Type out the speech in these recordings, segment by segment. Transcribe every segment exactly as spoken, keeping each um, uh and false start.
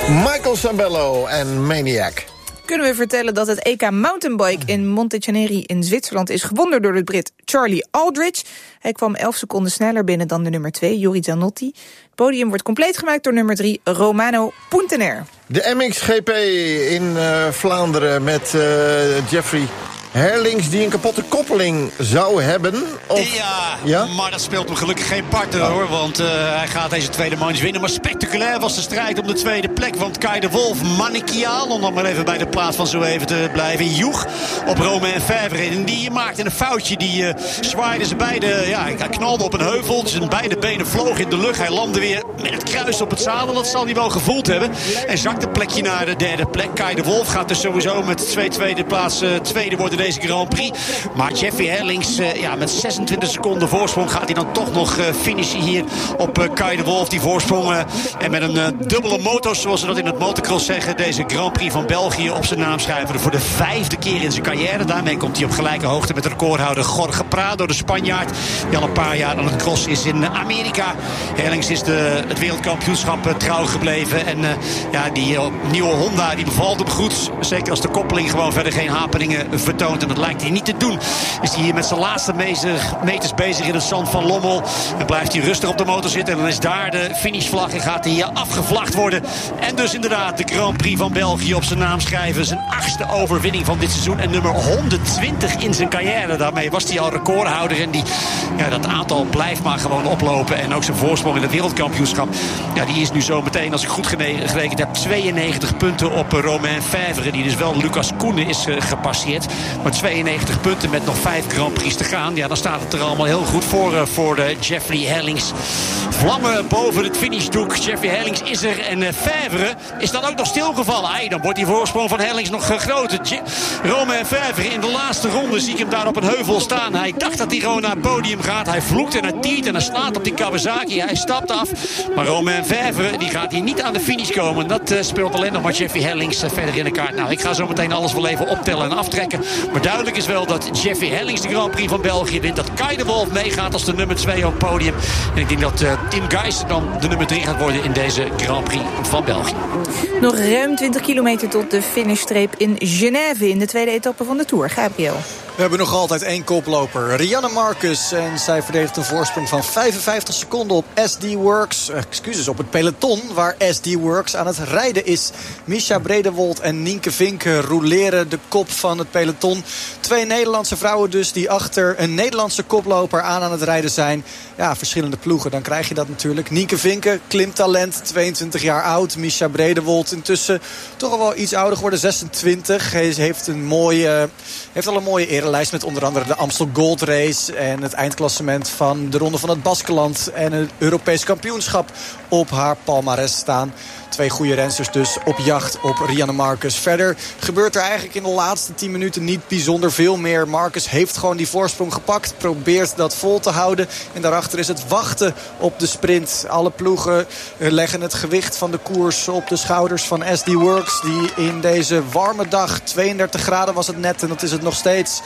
Michael Sambello en Maniac. Kunnen we vertellen dat het E K Mountainbike in Montecineri in Zwitserland is gewonnen door de Brit Charlie Aldridge. Hij kwam elf seconden sneller binnen dan de nummer twee, Juri Zanotti. Het podium wordt compleet gemaakt door nummer drie, Romano Puntener. De M X G P in uh, Vlaanderen met uh, Jeffrey Herlings die een kapotte koppeling zou hebben. Of... Ja, ja, maar dat speelt hem gelukkig geen parten hoor. Want uh, hij gaat deze tweede manche winnen. Maar spectaculair was de strijd om de tweede plek. Want Kai de Wolf, Manikiaal, om dan maar even bij de plaats van zo even te blijven, joeg op Romain Fèvre. En die maakte een foutje. Die uh, zwaaide ze beide, ja, hij knalde op een heuvel. Zijn beide benen vlogen in de lucht. Hij landde weer met het kruis op het zadel. Dat zal hij wel gevoeld hebben. En zakte een plekje naar de derde plek. Kai de Wolf gaat dus sowieso met twee tweede plaats uh, tweede worden deze Grand Prix. Maar Jeffrey Herlings, uh, ja, met zesentwintig seconden voorsprong gaat hij dan toch nog uh, finishen hier op uh, Kai de Wolf. Die voorsprong uh, en met een uh, dubbele motor, zoals ze dat in het motocross zeggen, deze Grand Prix van België op zijn naam schrijven. Voor de vijfde keer in zijn carrière. Daarmee komt hij op gelijke hoogte met de recordhouder Jorge Prado, de Spanjaard, die al een paar jaar aan het cross is in Amerika. Herlings is de, het wereldkampioenschap uh, trouw gebleven. En uh, ja, die uh, nieuwe Honda die bevalt hem goed. Zeker als de koppeling gewoon verder geen hapeningen vertoont. En dat lijkt hij niet te doen. Is hij hier met zijn laatste meters bezig in het zand van Lommel. En blijft hij rustig op de motor zitten. En dan is daar de finishvlag en gaat hij hier afgevlagd worden. En dus inderdaad de Grand Prix van België op zijn naam schrijven. Zijn achtste overwinning van dit seizoen. En nummer honderdtwintig in zijn carrière. Daarmee was hij al recordhouder. En die, ja, dat aantal blijft maar gewoon oplopen. En ook zijn voorsprong in het wereldkampioenschap. Ja, die is nu zo meteen, als ik goed gerekend heb, tweeënnegentig punten op Romain Fèvre. Die dus wel Lucas Koenen is uh, gepasseerd. Maar tweeënnegentig punten met nog vijf Grand Prix te gaan. Ja, dan staat het er allemaal heel goed voor uh, voor de Jeffrey Herlings. Vlammen boven het finishdoek. Jeffrey Herlings is er. En uh, Fèvre is dan ook nog stilgevallen. Ay, dan wordt die voorsprong van Herlings nog uh, groter. Je- Romain Fèvre in de laatste ronde zie ik hem daar op een heuvel staan. Hij dacht dat hij gewoon naar het podium gaat. Hij vloekt en hij tiert en hij slaat op die Kawasaki. Hij stapt af. Maar Romain Fèvre die gaat hier niet aan de finish komen. Dat uh, speelt alleen nog maar Jeffrey Herlings uh, verder in de kaart. Nou, ik ga zo meteen alles wel even optellen en aftrekken. Maar duidelijk is wel dat Jeffrey Herlings de Grand Prix van België wint. Dat Kai de Wolf meegaat als de nummer twee op het podium. En ik denk dat uh, Tim Gijs dan de nummer drie gaat worden in deze Grand Prix van België. Nog ruim twintig kilometer tot de finishstreep in Genève in de tweede etappe van de Tour. Gabriel. We hebben nog altijd één koploper, Rianne Marcus. En zij verdedigt een voorsprong van vijfenvijftig seconden op S D Works. Excuses, op het peloton waar S D Works aan het rijden is. Mischa Bredewold en Nienke Vinken rouleren de kop van het peloton. Twee Nederlandse vrouwen dus die achter een Nederlandse koploper aan aan het rijden zijn. Ja, verschillende ploegen, dan krijg je dat natuurlijk. Nienke Vinken, klimtalent, tweeëntwintig jaar oud. Mischa Bredewold intussen toch al wel iets ouder geworden, zesentwintig. Hij heeft, een mooie, heeft al een mooie erelijst met onder andere de Amstel Gold Race en het eindklassement van de Ronde van het Baskeland en het Europees kampioenschap op haar palmares staan. Twee goede rensters dus op jacht op Rianne Marcus. Verder gebeurt er eigenlijk in de laatste tien minuten niet bijzonder veel meer. Marcus heeft gewoon die voorsprong gepakt. Probeert dat vol te houden. En daarachter is het wachten op de sprint. Alle ploegen leggen het gewicht van de koers op de schouders van S D Works. Die in deze warme dag, tweeëndertig graden was het net en dat is het nog steeds,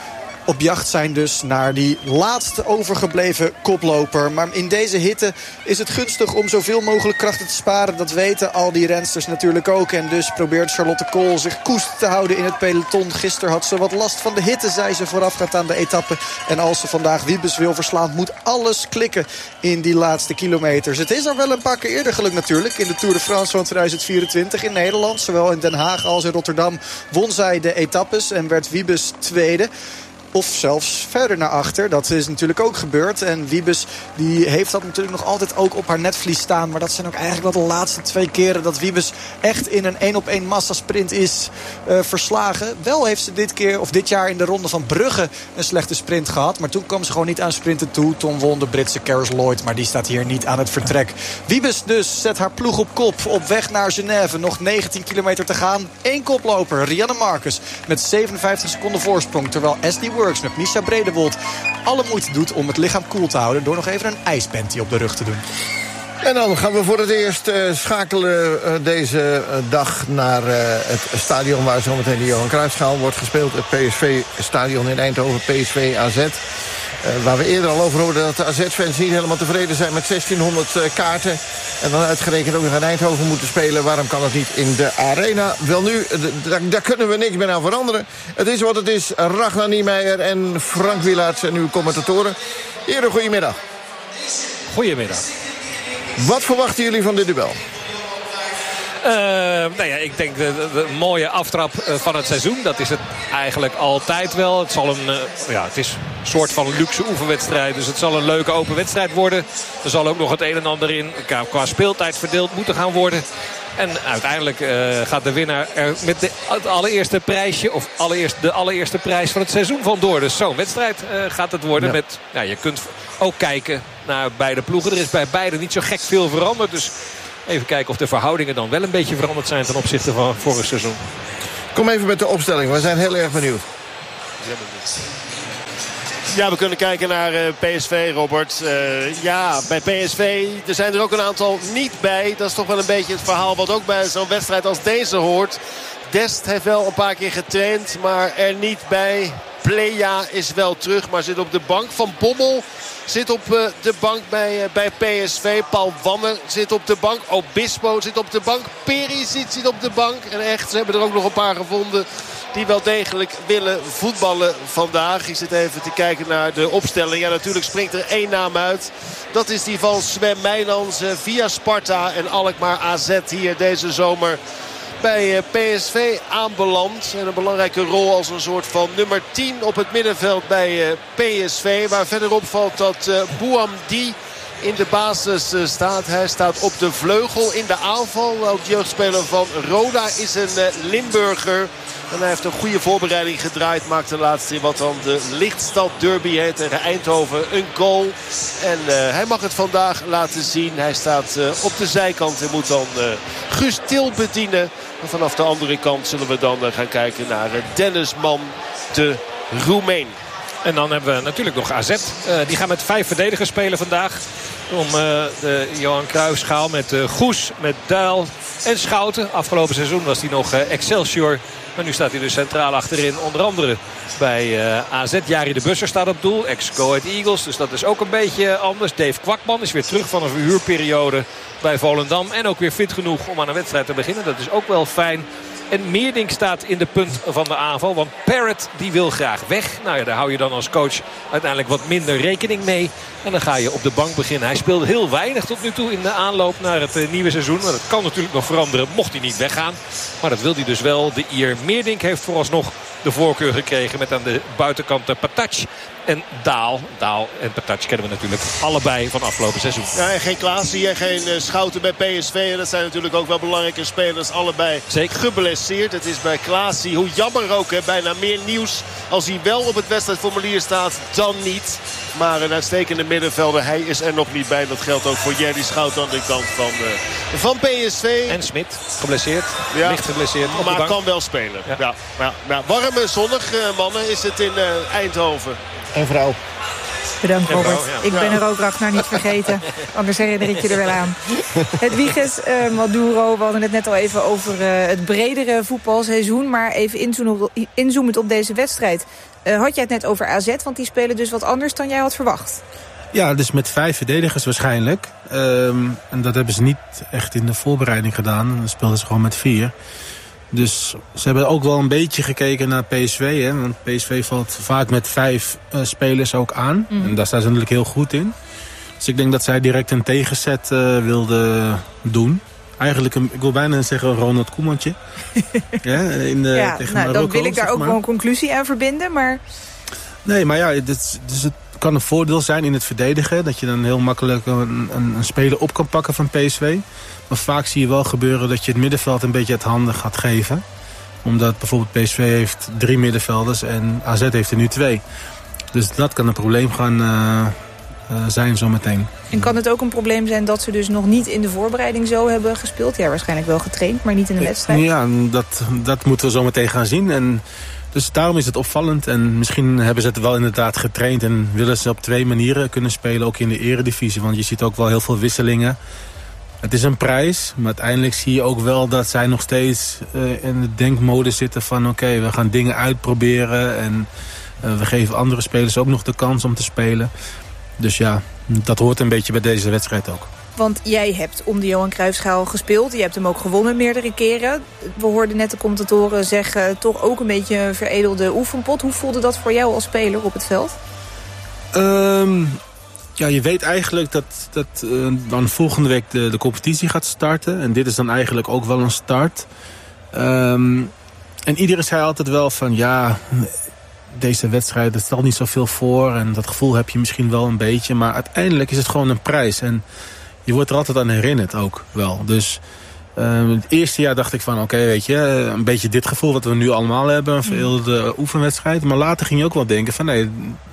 op jacht zijn dus naar die laatste overgebleven koploper. Maar in deze hitte is het gunstig om zoveel mogelijk krachten te sparen. Dat weten al die rensters natuurlijk ook. En dus probeert Charlotte Kool zich koest te houden in het peloton. Gisteren had ze wat last van de hitte, zei ze voorafgaand aan de etappe. En als ze vandaag Wiebes wil verslaan, moet alles klikken in die laatste kilometers. Het is al wel een paar keer eerder gelukt natuurlijk. In de Tour de France van tweeduizend vierentwintig in Nederland. Zowel in Den Haag als in Rotterdam won zij de etappes en werd Wiebes tweede. Of zelfs verder naar achter. Dat is natuurlijk ook gebeurd. En Wiebes die heeft dat natuurlijk nog altijd ook op haar netvlies staan. Maar dat zijn ook eigenlijk wel de laatste twee keren dat Wiebes echt in een één op één massasprint is uh, verslagen. Wel heeft ze dit keer of dit jaar in de Ronde van Brugge een slechte sprint gehad. Maar toen kwam ze gewoon niet aan sprinten toe. Toen won de Britse Carol Lloyd. Maar die staat hier niet aan het vertrek. Wiebes dus zet haar ploeg op kop. Op weg naar Genève. Nog negentien kilometer te gaan. Eén koploper. Rianne Marcus met zevenenvijftig seconden voorsprong. Terwijl S D Works met Mischa Bredewold alle moeite doet om het lichaam koel te houden door nog even een ijspanty op de rug te doen. En dan gaan we voor het eerst uh, schakelen uh, deze uh, dag naar uh, het stadion waar zometeen de Johan Cruijffschaal wordt gespeeld. Het P S V-stadion in Eindhoven, P S V A Z. Uh, waar we eerder al over hoorden dat de A Z-fans niet helemaal tevreden zijn met zestienhonderd uh, kaarten. En dan uitgerekend ook nog in Eindhoven moeten spelen. Waarom kan het niet in de Arena? Wel nu, daar kunnen we niks meer aan veranderen. Het is wat het is. Ragnar Niemeyer en Frank Wielaerts en uw commentatoren. Heren, goedemiddag. Goedemiddag. Wat verwachten jullie van dit duel? Uh, nou ja, ik denk de, de, de mooie aftrap van het seizoen. Dat is het eigenlijk altijd wel. Het, zal een, uh, ja, het is een soort van luxe oefenwedstrijd. Dus het zal een leuke open wedstrijd worden. Er zal ook nog het een en ander in qua speeltijd verdeeld moeten gaan worden. En uiteindelijk uh, gaat de winnaar er met de, het allereerste prijsje... of allereerst, de allereerste prijs van het seizoen vandoor. Dus zo'n wedstrijd uh, gaat het worden. Ja. Met, nou, je kunt ook kijken naar beide ploegen. Er is bij beide niet zo gek veel veranderd. Dus even kijken of de verhoudingen dan wel een beetje veranderd zijn... ten opzichte van vorig seizoen. Kom even met de opstelling. We zijn heel erg benieuwd. Ja, we kunnen kijken naar uh, P S V, Robert. Uh, ja, bij P S V, er zijn er ook een aantal niet bij. Dat is toch wel een beetje het verhaal wat ook bij zo'n wedstrijd als deze hoort. Dest heeft wel een paar keer getraind, maar er niet bij. Plea is wel terug, maar zit op de bank. Van Bommel zit op uh, de bank bij, uh, bij P S V. Paul Wanner zit op de bank. Obispo zit op de bank. Perisic zit op de bank. En echt, ze hebben er ook nog een paar gevonden die wel degelijk willen voetballen vandaag. Ik zit even te kijken naar de opstelling. Ja, natuurlijk springt er één naam uit. Dat is die van Sven Meijlands uh, via Sparta en Alkmaar A Z hier deze zomer bij P S V aanbeland. En een belangrijke rol als een soort van nummer tien op het middenveld bij P S V. Waar verder opvalt dat uh, Bouamdi in de basis uh, staat. Hij staat op de vleugel in de aanval. Ook jeugdspeler van Roda is een uh, Limburger. En hij heeft een goede voorbereiding gedraaid. Maakt de laatste in wat dan de Lichtstad Derby heet tegen Eindhoven een goal. En uh, hij mag het vandaag laten zien. Hij staat uh, op de zijkant en moet dan uh, Guus Til bedienen. En vanaf de andere kant zullen we dan uh, gaan kijken naar uh, Dennis Mann, de Roemeen. En dan hebben we natuurlijk nog A Z. Uh, die gaan met vijf verdedigers spelen vandaag. Om uh, de Johan Cruijffschaal met uh, Goes, met Duil en Schouten. Afgelopen seizoen was hij nog uh, Excelsior. Maar nu staat hij dus centraal achterin. Onder andere bij uh, A Z. Jari de Busser staat op doel. Ex-Go Ahead Eagles. Dus dat is ook een beetje anders. Dave Kwakman is weer terug van een verhuurperiode bij Volendam. En ook weer fit genoeg om aan een wedstrijd te beginnen. Dat is ook wel fijn. En Meerdink staat in de punt van de aanval. Want Parrott die wil graag weg. Nou ja, daar hou je dan als coach uiteindelijk wat minder rekening mee. En dan ga je op de bank beginnen. Hij speelde heel weinig tot nu toe in de aanloop naar het uh, nieuwe seizoen. Maar dat kan natuurlijk nog veranderen mocht hij niet weggaan. Maar dat wil hij dus wel. De Ier Meerdink heeft vooralsnog de voorkeur gekregen. Met aan de buitenkant de Patac en Daal. Daal en Patac kennen we natuurlijk allebei van afgelopen seizoen. Ja, en geen Klaasie en geen uh, Schouten bij P S V. En dat zijn natuurlijk ook wel belangrijke spelers. Allebei Zeker. geblesseerd. Het is bij Klaasie, hoe jammer ook, hè, bijna meer nieuws als hij wel op het wedstrijdformulier staat dan niet. Maar een uitstekende middenvelder, hij is er nog niet bij. Dat geldt ook voor Jerry Schouten aan de kant van, uh, van P S V. En Smit, geblesseerd. Ja, licht geblesseerd. Op maar de bank. kan wel spelen. Ja. Ja, ja, ja. Warm en zonnig, uh, mannen, is het in uh, Eindhoven. En vrouw. Bedankt, Robert. Vrouw, ja. Ik ben er ook Ragnar niet vergeten. Anders herinner ik je er wel aan. Hedwiges, uh, Maduro, we hadden het net al even over uh, het bredere voetbalseizoen. Maar even inzoomend, inzoomend op deze wedstrijd. Uh, had jij het net over A Z, want die spelen dus wat anders dan jij had verwacht. Ja, dus met vijf verdedigers waarschijnlijk. Um, en dat hebben ze niet echt in de voorbereiding gedaan. Dan speelden ze gewoon met vier. Dus ze hebben ook wel een beetje gekeken naar P S V. Hè? Want P S V valt vaak met vijf uh, spelers ook aan. Mm. En daar staan ze natuurlijk heel goed in. Dus ik denk dat zij direct een tegenzet uh, wilden doen. Eigenlijk, een, ik wil bijna zeggen Ronald Koemantje. ja, in de, ja, tegen nou, Marokko, dan wil ik daar ook wel een conclusie aan verbinden. Maar... Nee, maar ja, dit, dus het kan een voordeel zijn in het verdedigen. Dat je dan heel makkelijk een, een, een speler op kan pakken van P S V. Maar vaak zie je wel gebeuren dat je het middenveld een beetje uit handen gaat geven. Omdat bijvoorbeeld P S V heeft drie middenvelders en A Z heeft er nu twee. Dus dat kan een probleem gaan uh, uh, zijn zometeen. En kan het ook een probleem zijn dat ze dus nog niet in de voorbereiding zo hebben gespeeld? Ja, waarschijnlijk wel getraind, maar niet in de wedstrijd. Ja, dat, dat moeten we zometeen gaan zien. En dus daarom is het opvallend. En misschien hebben ze het wel inderdaad getraind en willen ze op twee manieren kunnen spelen, ook in de eredivisie. Want je ziet ook wel heel veel wisselingen. Het is een prijs, maar uiteindelijk zie je ook wel dat zij nog steeds uh, in de denkmode zitten van oké, okay, we gaan dingen uitproberen. En Uh, we geven andere spelers ook nog de kans om te spelen. Dus ja, dat hoort een beetje bij deze wedstrijd ook. Want jij hebt om de Johan Cruijffschaal gespeeld. Je hebt hem ook gewonnen meerdere keren. We hoorden net de commentatoren zeggen, toch ook een beetje een veredelde oefenpot. Hoe voelde dat voor jou als speler op het veld? Um, ja, je weet eigenlijk dat, dat uh, dan volgende week de, de competitie gaat starten. En dit is dan eigenlijk ook wel een start. Um, en iedereen zei altijd wel van ja, deze wedstrijd, dat stelt niet zoveel voor. En dat gevoel heb je misschien wel een beetje. Maar uiteindelijk is het gewoon een prijs. En je wordt er altijd aan herinnerd ook wel. Dus uh, het eerste jaar dacht ik van oké, okay, weet je, een beetje dit gevoel wat we nu allemaal hebben. Een veredelde oefenwedstrijd. Maar later ging je ook wel denken van nee,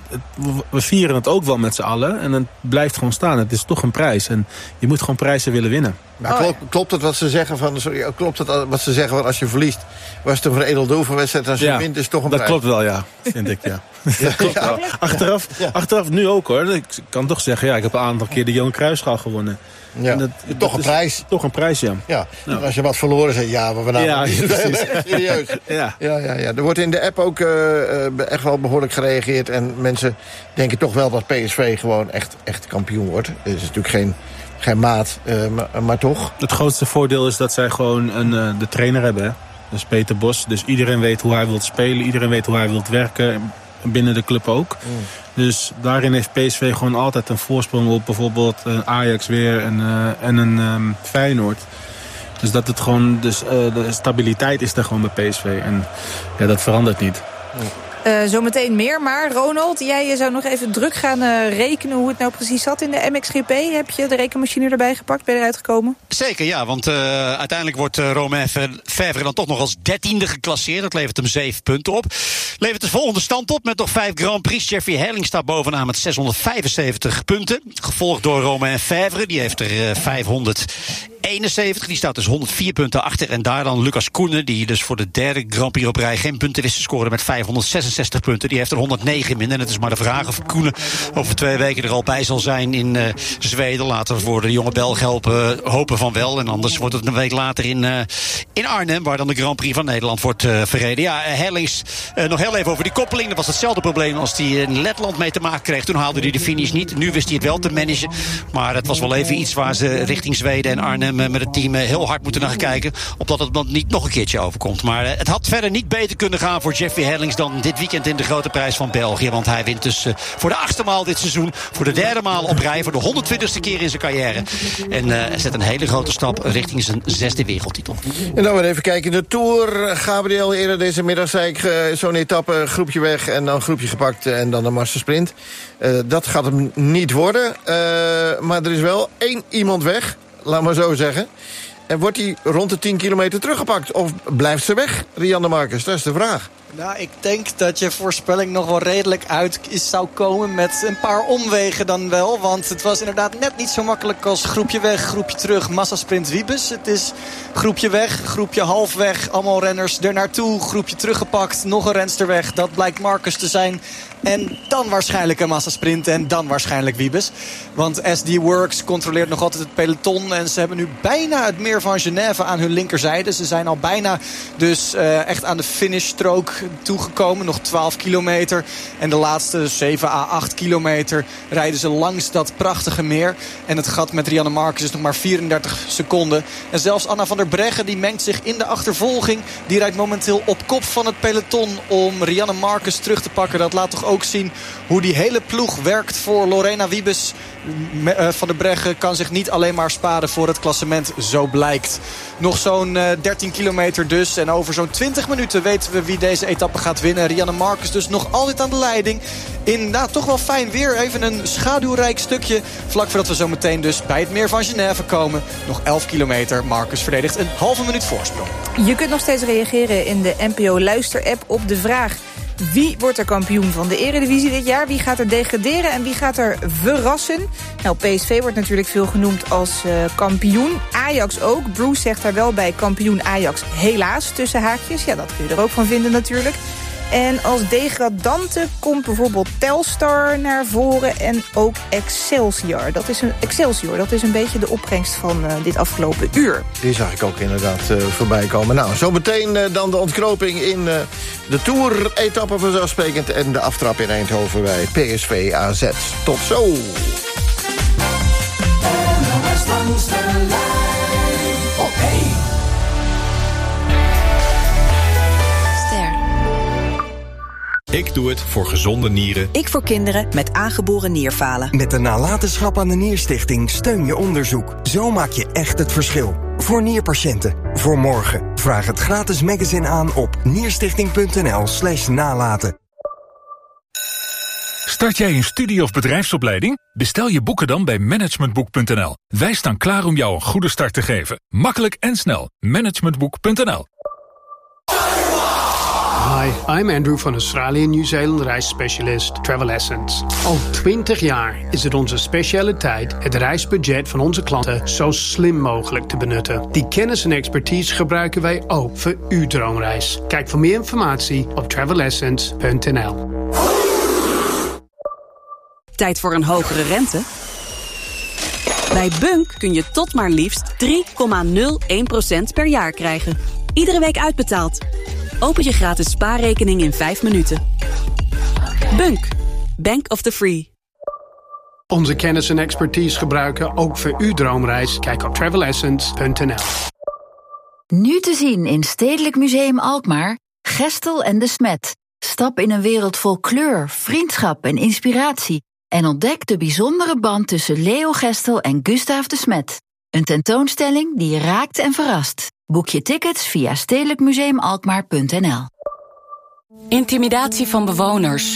we vieren het ook wel met z'n allen. En het blijft gewoon staan. Het is toch een prijs. En je moet gewoon prijzen willen winnen. Maar klopt, klopt het wat ze zeggen van, sorry, klopt het wat ze zeggen van als je verliest was het een veredelde oefenwedstrijd, als je ja, wint is het toch een dat prijs? Dat klopt wel, ja, vind ik, ja. Dat klopt ja. wel. Achteraf, ja. achteraf nu ook hoor. Ik kan toch zeggen, ja, ik heb een aantal keer de Johan Cruijffschaal gewonnen. Ja. Dat, dat, toch een is, prijs. Toch een prijs, ja. ja. Nou. En als je wat verloren zegt, ja, maar we nou ja, serieus. ja. Ja, ja, ja. Er wordt in de app ook uh, echt wel behoorlijk gereageerd. En mensen denken toch wel dat P S V gewoon echt, echt kampioen wordt. Het is natuurlijk geen, geen maat, uh, maar, maar toch. Het grootste voordeel is dat zij gewoon een, uh, de trainer hebben. Hè? Dus Peter Bos. Dus iedereen weet hoe hij wil spelen. Iedereen weet hoe hij wil werken. Binnen de club ook. Mm. Dus daarin heeft P S V gewoon altijd een voorsprong op bijvoorbeeld uh, Ajax weer en, uh, en een um, Feyenoord. Dus dat het gewoon, dus, uh, de stabiliteit is er gewoon bij P S V. En ja, dat verandert niet. Mm. Uh, zometeen meer, maar Ronald, jij zou nog even druk gaan uh, rekenen hoe het nou precies zat in de M X G P. Heb je de rekenmachine erbij gepakt? Ben je eruit gekomen? Zeker, ja, want uh, uiteindelijk wordt uh, Romain Fèvre dan toch nog als dertiende geclasseerd. Dat levert hem zeven punten op. Levert de volgende stand op met nog vijf Grand Prix. Jeffrey Herling staat bovenaan met zeshonderdvijfenzeventig punten. Gevolgd door Romain Fèvre, die heeft er uh, vijfhonderdeenenzeventig. Die staat dus honderdvier punten achter. En daar dan Lucas Koenen, die dus voor de derde Grand Prix op rij geen punten wist te scoren met vijfhonderdzesenzestig punten. Die heeft er honderdnegen minder. En het is maar de vraag of Koenen over twee weken er al bij zal zijn in uh, Zweden. Later voor de jonge Belg helpen, hopen van wel. En anders wordt het een week later in, uh, in Arnhem, waar dan de Grand Prix van Nederland wordt uh, verreden. Ja, Herlings, uh, nog heel even over die koppeling. Dat was hetzelfde probleem als hij in Letland mee te maken kreeg. Toen haalde hij de finish niet. Nu wist hij het wel te managen. Maar het was wel even iets waar ze richting Zweden en Arnhem uh, met het team uh, heel hard moeten naar kijken. Opdat het dan niet nog een keertje overkomt. Maar uh, het had verder niet beter kunnen gaan voor Jeffrey Herlings dan dit weekend in de grote prijs van België. Want hij wint dus uh, voor de achtste maal dit seizoen. Voor de derde maal op rij. Voor de honderdtwintigste keer in zijn carrière. En uh, zet een hele grote stap richting zijn zesde wereldtitel. En dan weer even kijken in de Tour. Gabriel, eerder deze middag zei ik uh, zo'n etappe, groepje weg en dan groepje gepakt en dan de mastersprint. Uh, dat gaat hem niet worden. Uh, maar er is wel één iemand weg, laat maar zo zeggen. En wordt hij rond de tien kilometer teruggepakt? Of blijft ze weg, Rianne Marcus? Dat is de vraag. Nou, ik denk dat je voorspelling nog wel redelijk uit is, zou komen met een paar omwegen dan wel. Want het was inderdaad net niet zo makkelijk als groepje weg, groepje terug, massasprint Wiebes. Het is groepje weg, groepje halfweg, allemaal renners er naartoe, groepje teruggepakt, nog een renster weg. Dat blijkt Marcus te zijn. En dan waarschijnlijk een massasprint en dan waarschijnlijk Wiebes. Want S D Works controleert nog altijd het peloton. En ze hebben nu bijna het meer van Genève aan hun linkerzijde. Ze zijn al bijna dus uh, echt aan de finishstrook toegekomen. Nog twaalf kilometer. En de laatste zeven à acht kilometer rijden ze langs dat prachtige meer. En het gat met Rianne Marcus is nog maar vierendertig seconden. En zelfs Anna van der Breggen, die mengt zich in de achtervolging. Die rijdt momenteel op kop van het peloton om Rianne Marcus terug te pakken. Dat laat toch ook zien hoe die hele ploeg werkt voor Lorena Wiebes. Van der Breggen kan zich niet alleen maar sparen voor het klassement, zo blijkt. Nog zo'n uh, dertien kilometer dus. En over zo'n twintig minuten weten we wie deze etappe gaat winnen. Rianne Marcus dus nog altijd aan de leiding. In nou, toch wel fijn weer. Even een schaduwrijk stukje. Vlak voordat we zo meteen dus bij het meer van Genève komen. Nog elf kilometer. Marcus verdedigt een halve minuut voorsprong. Je kunt nog steeds reageren in de N P O Luister-app op de vraag: wie wordt er kampioen van de Eredivisie dit jaar? Wie gaat er degraderen en wie gaat er verrassen? Nou, P S V wordt natuurlijk veel genoemd als uh, kampioen. Ajax ook. Bruce zegt daar wel bij kampioen Ajax helaas tussen haakjes. Ja, dat kun je er ook van vinden natuurlijk. En als degradante komt bijvoorbeeld Telstar naar voren en ook Excelsior. Dat is een, Excelsior, dat is een beetje de opbrengst van uh, dit afgelopen uur. Die zag ik ook inderdaad uh, voorbij komen. Nou, zo meteen uh, dan de ontknoping in uh, de Tour-etappe vanzelfsprekend... en de aftrap in Eindhoven bij P S V A Z. Tot zo! Langs de lijn op één. Ik doe het voor gezonde nieren. Ik voor kinderen met aangeboren nierfalen. Met de nalatenschap aan de Nierstichting steun je onderzoek. Zo maak je echt het verschil. Voor nierpatiënten. Voor morgen. Vraag het gratis magazine aan op nierstichting.nl slash nalaten. Start jij een studie- of bedrijfsopleiding? Bestel je boeken dan bij managementboek punt n l. Wij staan klaar om jou een goede start te geven. Makkelijk en snel. managementboek punt n l. Hi, I'm Andrew van Australië en Nieuw-Zeeland reisspecialist Travel Essence. Al twintig jaar is het onze specialiteit het reisbudget van onze klanten zo slim mogelijk te benutten. Die kennis en expertise gebruiken wij ook voor uw droomreis. Kijk voor meer informatie op travel essence punt n l. Tijd voor een hogere rente? Bij Bunk kun je tot maar liefst drie komma nul één procent per jaar krijgen. Iedere week uitbetaald. Open je gratis spaarrekening in vijf minuten. Bunk. Bank of the Free. Onze kennis en expertise gebruiken ook voor uw droomreis. Kijk op travel essence punt n l. Nu te zien in Stedelijk Museum Alkmaar, Gestel en de Smet. Stap in een wereld vol kleur, vriendschap en inspiratie. En ontdek de bijzondere band tussen Leo Gestel en Gustaaf de Smet. Een tentoonstelling die je raakt en verrast. Boek je tickets via stedelijk museum alkmaar punt n l. Intimidatie van bewoners,